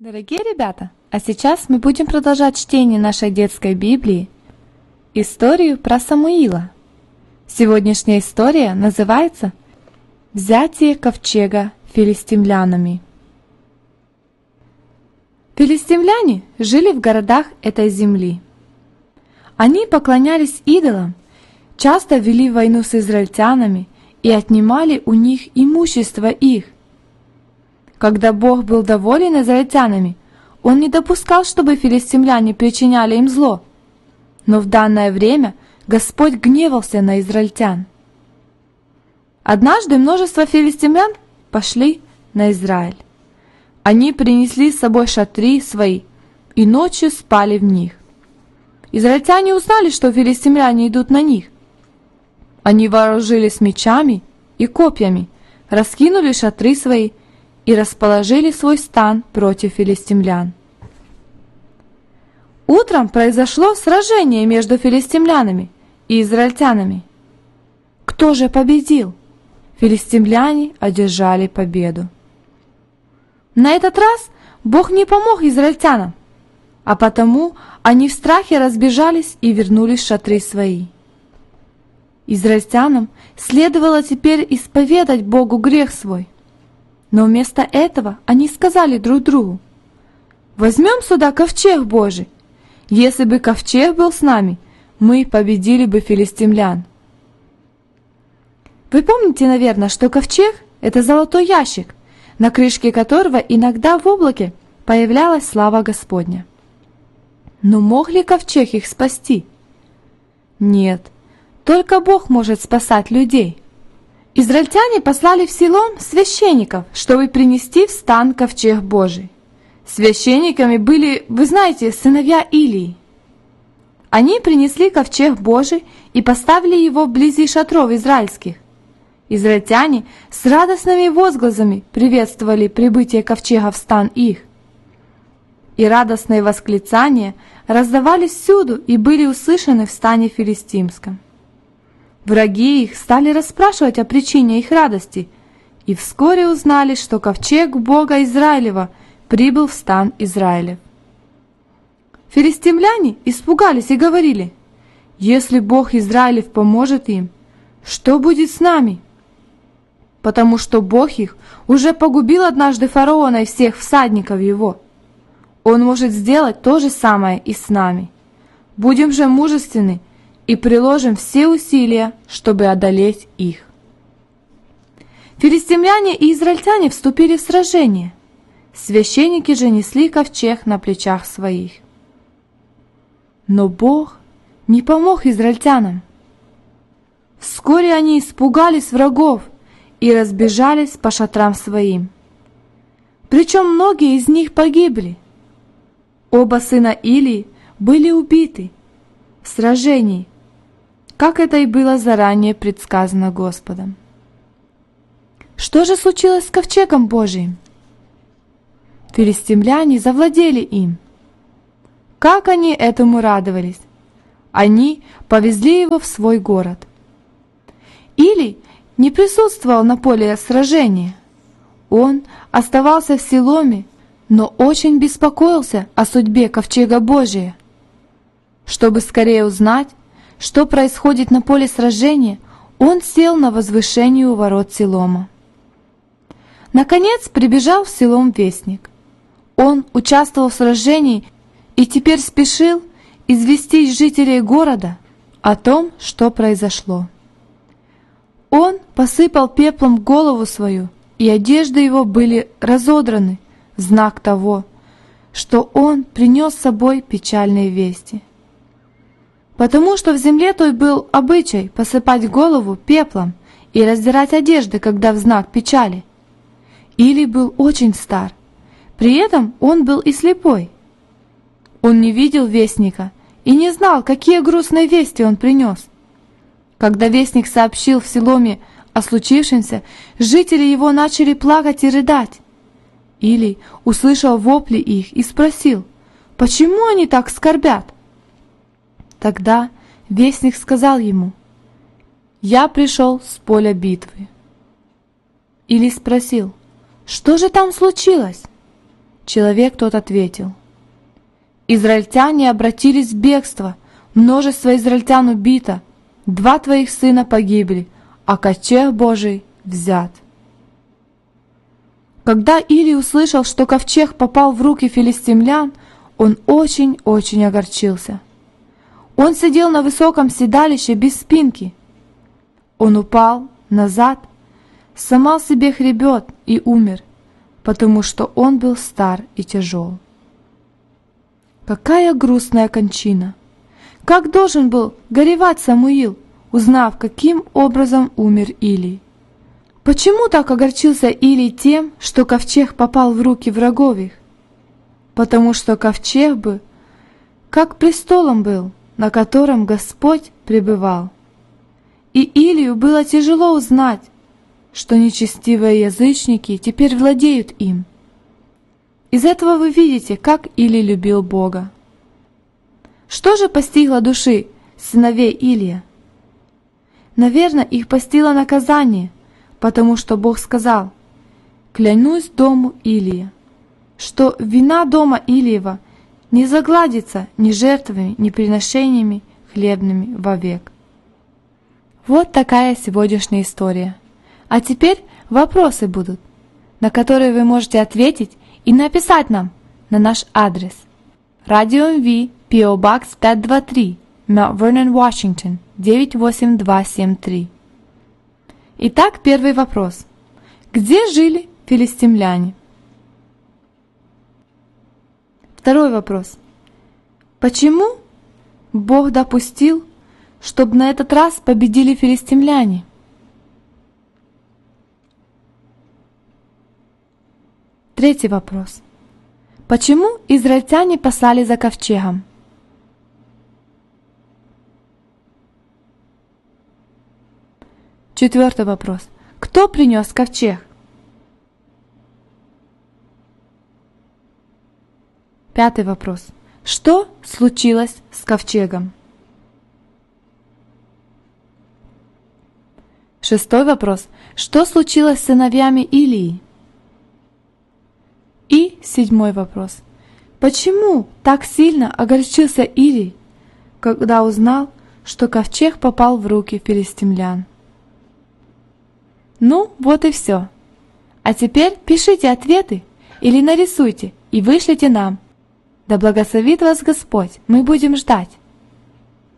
Дорогие ребята, а сейчас мы будем продолжать чтение нашей детской Библии, историю про Самуила. Сегодняшняя история называется «Взятие ковчега филистимлянами». Филистимляне жили в городах этой земли. Они поклонялись идолам, часто вели войну с израильтянами и отнимали у них имущество их. Когда Бог был доволен израильтянами, Он не допускал, чтобы филистимляне причиняли им зло. Но в данное время Господь гневался на израильтян. Однажды множество филистимлян пошли на Израиль. Они принесли с собой шатры свои и ночью спали в них. Израильтяне узнали, что филистимляне идут на них. Они вооружились мечами и копьями, раскинули шатры свои и расположили свой стан против филистимлян. Утром произошло сражение между филистимлянами и израильтянами. Кто же победил? Филистимляне одержали победу. На этот раз Бог не помог израильтянам, а потому они в страхе разбежались и вернулись в шатры свои. Израильтянам следовало теперь исповедать Богу грех свой. Но вместо этого они сказали друг другу: «Возьмем сюда ковчег Божий. Если бы ковчег был с нами, мы победили бы филистимлян». Вы помните, наверное, что ковчег – это золотой ящик, на крышке которого иногда в облаке появлялась слава Господня. Но мог ли ковчег их спасти? Нет, только Бог может спасать людей. Израильтяне послали в Силом священников, чтобы принести в стан ковчег Божий. Священниками были, вы знаете, сыновья Илии. Они принесли ковчег Божий и поставили его вблизи шатров израильских. Израильтяне с радостными возгласами приветствовали прибытие ковчега в стан их. И радостные восклицания раздавались всюду и были услышаны в стане филистимском. Враги их стали расспрашивать о причине их радости, и вскоре узнали, что ковчег Бога Израилева прибыл в стан Израилев. Филистимляне испугались и говорили: «Если Бог Израилев поможет им, что будет с нами?» Потому что Бог их уже погубил однажды фараона и всех всадников его. Он может сделать то же самое и с нами. Будем же мужественны и приложим все усилия, чтобы одолеть их. Филистимляне и израильтяне вступили в сражение. Священники же несли ковчег на плечах своих. Но Бог не помог израильтянам. Вскоре они испугались врагов и разбежались по шатрам своим. Причем многие из них погибли. Оба сына Илии были убиты в сражении, как это и было заранее предсказано Господом. Что же случилось с ковчегом Божиим? Филистимляне завладели им. Как они этому радовались! Они повезли его в свой город. Илий не присутствовал на поле сражения. Он оставался в Силоме, но очень беспокоился о судьбе ковчега Божия. Чтобы скорее узнать, что происходит на поле сражения, он сел на возвышении у ворот Силома. Наконец прибежал в Силом вестник. Он участвовал в сражении и теперь спешил известить жителей города о том, что произошло. Он посыпал пеплом голову свою, и одежды его были разодраны в знак того, что он принес с собой печальные вести. Потому что в земле той был обычай посыпать голову пеплом и раздирать одежды, когда в знак печали. Илий был очень стар, при этом он был и слепой. Он не видел вестника и не знал, какие грустные вести он принес. Когда вестник сообщил в Силоме о случившемся, жители его начали плакать и рыдать. Илий услышал вопли их и спросил, почему они так скорбят. Тогда вестник сказал ему: «Я пришел с поля битвы». Илий спросил: «Что же там случилось?» Человек тот ответил: «Израильтяне обратились в бегство, множество израильтян убито, 2 твоих сына погибли, а ковчег Божий взят». Когда Илий услышал, что ковчег попал в руки филистимлян, он очень-очень огорчился. Он сидел на высоком седалище без спинки. Он упал назад, сломал себе хребет и умер, потому что он был стар и тяжел. Какая грустная кончина! Как должен был горевать Самуил, узнав, каким образом умер Илий? Почему так огорчился Илий тем, что ковчег попал в руки врагов их? Потому что ковчег бы как престолом был, на котором Господь пребывал. И Илию было тяжело узнать, что нечестивые язычники теперь владеют им. Из этого вы видите, как Илий любил Бога. Что же постигло души сыновей Илия? Наверное, их постигло наказание, потому что Бог сказал: «Клянусь дому Илия, что вина дома Илиева не загладится ни жертвами, ни приношениями хлебными вовек». Вот такая сегодняшняя история. А теперь вопросы будут, на которые вы можете ответить и написать нам на наш адрес. Radio MV, P.O. Box 523, Mount Vernon, Washington, 98273. Итак, первый вопрос. Где жили филистимляне? Второй вопрос. Почему Бог допустил, чтобы на этот раз победили филистимляне? Третий вопрос. Почему израильтяне послали за ковчегом? Четвертый вопрос. Кто принес ковчег? Пятый вопрос. Что случилось с ковчегом? Шестой вопрос. Что случилось с сыновьями Илии? И седьмой вопрос. Почему так сильно огорчился Илий, когда узнал, что ковчег попал в руки филистимлян? Ну, вот и все. А теперь пишите ответы или нарисуйте и вышлите нам. Да благословит вас Господь, мы будем ждать.